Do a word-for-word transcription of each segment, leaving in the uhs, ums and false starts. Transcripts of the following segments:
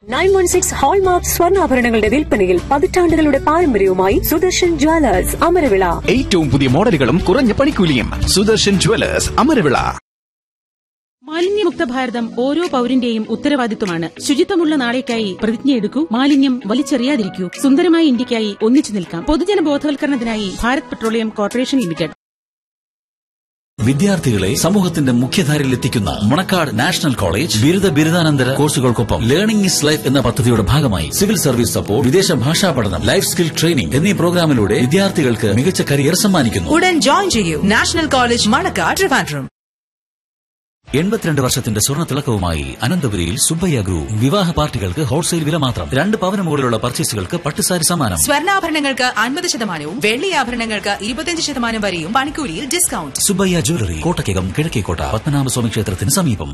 Nine one six hallmark സ്വർണ്ണാഭരണങ്ങളുടെ വിൽപ്പനയിൽ പതിറ്റാണ്ടുകളുടെ പാരമ്പര്യവുമായി സുദർശൻ ജ്വല്ലേഴ്സ് അമരവിള. ഏറ്റവും പുതിയ മോഡലുകളും കുറഞ്ഞ പണിക്കൂലിയും. സുദർശൻ ജ്വല്ലേഴ്സ് അമരവിള. മാലിന്യമുക്ത ഭാരതം ഓരോ പൌരന്റെയും ഉത്തരവാദിത്വമാണ്. ശുചിത്വമുള്ള നാളേക്കായി പ്രതിജ്ഞയെടുക്കൂ. മാലിന്യം വലിച്ചെറിയാതിരിക്കൂ. സുന്ദരമായ ഇന്ത്യക്കായി ഒന്നിച്ചു നിൽക്കാം. പൊതുജന ബോധവൽക്കരണത്തിനായി ഭാരത് പെട്രോളിയം കോർപ്പറേഷൻ ലിമിറ്റഡ്. വിദ്യാർത്ഥികളെ സമൂഹത്തിന്റെ മുഖ്യധാരയിൽ എത്തിക്കുന്ന മണക്കാട് നാഷണൽ കോളേജ് ബിരുദ ബിരുദാനന്തര കോഴ്സുകൾക്കൊപ്പം ലേണിംഗ് ഇസ് ലൈഫ് എന്ന പദ്ധതിയുടെ ഭാഗമായി സിവിൽ സർവീസ് സപ്പോർട്ട്, വിദേശ ഭാഷാ പഠനം, ലൈഫ് സ്കിൽ ട്രെയിനിംഗ് എന്നീ പ്രോഗ്രാമിലൂടെ വിദ്യാർത്ഥികൾക്ക് മികച്ച കരിയർ സമ്മാനിക്കുന്നു. ഉടൻ ജോയിൻ ചെയ്യൂ. National college Manacaud, Trivandrum. എൺപത്തിരണ്ട് വർഷത്തിന്റെ സ്വർണ്ണ തിളക്കവുമായി അനന്തപുരിയിൽ സുബ്ബയ്യ ഗ്രൂപ്പ്. വിവാഹ പാർട്ടികൾക്ക് ഹോൾസെയിൽ വില മാത്രം. രണ്ട് പവന് മുകളിലുള്ള പർച്ചേസുകൾക്ക് പട്ടുസാരി സമ്മാനം. സ്വർണ്ണാഭരണങ്ങൾക്ക് അൻപത് ശതമാനവും വെള്ളി ആഭരണങ്ങൾക്ക് ഇരുപത്തിയഞ്ച് ശതമാനം വരെയും പണിക്കൂലിയിൽ ഡിസ്കൗണ്ട്. സുബ്ബയ്യ ജ്വല്ലറി, കോട്ടക്കകം, കിഴക്കേക്കോട്ട, പത്മനാഭസ്വാമി ക്ഷേത്രത്തിന് സമീപം.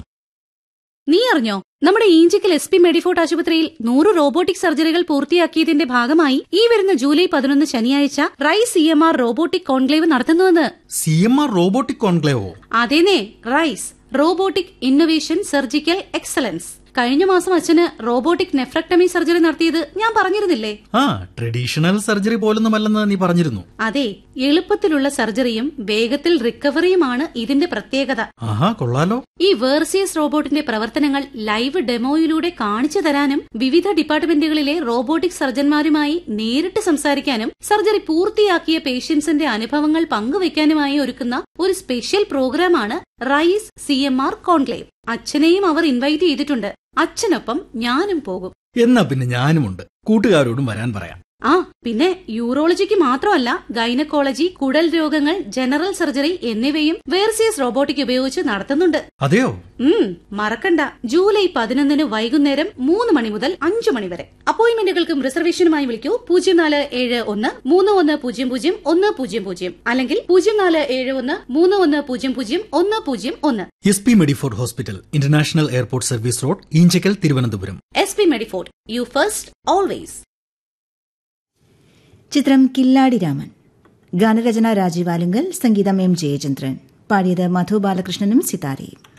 നീ അറിഞ്ഞോ, നമ്മുടെ ഈഞ്ചിക്കൽ എസ് പി മെഡിഫോർട്ട് ആശുപത്രിയിൽ നൂറ് റോബോട്ടിക് സർജറികൾ പൂർത്തിയാക്കിയതിന്റെ ഭാഗമായി ഈ വരുന്ന ജൂലൈ പതിനൊന്ന് ശനിയാഴ്ച rice C M R robotic conclave നടത്തുന്നുവെന്ന്. C M R robotic കോൺക്ലേവോ? അതേനേ, rice robotic innovation surgical excellence. കഴിഞ്ഞ മാസം അച്ഛന് റോബോട്ടിക് നെഫ്രക്ടമി സർജറി നടത്തിയത് ഞാൻ പറഞ്ഞിരുന്നില്ലേ? ആ, ട്രഡീഷണൽ സർജറി പോലൊന്നുമല്ലെന്ന് നീ പറഞ്ഞിരുന്നു. അതെ, എളുപ്പത്തിലുള്ള സർജറിയും വേഗത്തിൽ റിക്കവറിയുമാണ് ഇതിന്റെ പ്രത്യേകത. ആഹാ, കൊള്ളാലോ. ഈ വേർസിയസ് റോബോട്ടിന്റെ പ്രവർത്തനങ്ങൾ ലൈവ് ഡെമോയിലൂടെ കാണിച്ചു തരാനും വിവിധ ഡിപ്പാർട്ട്മെന്റുകളിലെ റോബോട്ടിക് സർജന്മാരുമായി നേരിട്ട് സംസാരിക്കാനും സർജറി പൂർത്തിയാക്കിയ പേഷ്യൻസിന്റെ അനുഭവങ്ങൾ പങ്കുവയ്ക്കാനുമായി ഒരുക്കുന്ന ഒരു സ്പെഷ്യൽ പ്രോഗ്രാമാണ് rice C M R conclave. അച്ഛനെയും അവർ ഇൻവൈറ്റ് ചെയ്തിട്ടുണ്ട്. അച്ഛനൊപ്പം ഞാനും പോകും. എന്നാ പിന്നെ ഞാനുമുണ്ട്. കൂട്ടുകാരോടും വരാൻ പറയാം. ആ, പിന്നെ യൂറോളജിക്ക് മാത്രമല്ല, ഗൈനക്കോളജി, കുടൽ രോഗങ്ങൾ, ജനറൽ സർജറി എന്നിവയും വേർസിയസ് റോബോട്ടിക് ഉപയോഗിച്ച് നടത്തുന്നുണ്ട്. അതെയോ? ഉം മറക്കണ്ട, ജൂലൈ പതിനൊന്നിന് വൈകുന്നേരം മൂന്ന് മണി മുതൽ അഞ്ചു മണി വരെ. അപ്പോയിന്റ്മെന്റുകൾക്കും റിസർവേഷനുമായി വിളിക്കൂ പൂജ്യം നാല് ഏഴ് ഒന്ന് മൂന്ന് ഒന്ന് പൂജ്യം പൂജ്യം ഒന്ന് പൂജ്യം പൂജ്യം അല്ലെങ്കിൽ പൂജ്യം നാല് ഏഴ് ഒന്ന് മൂന്ന് ഒന്ന് പൂജ്യം പൂജ്യം ഒന്ന് പൂജ്യം ഒന്ന്. S P Medifort hospital, international airport service road, Eenchakkal, Thiruvananthapuram. S P Medifort, you first always. ചിത്രം കില്ലാടി രാമൻ. ഗാനരചന രാജീവ് ആലുങ്കൽ, സംഗീതം എം ജയചന്ദ്രൻ. പാടിയത് മധു ബാലകൃഷ്ണനും സിതാരയും.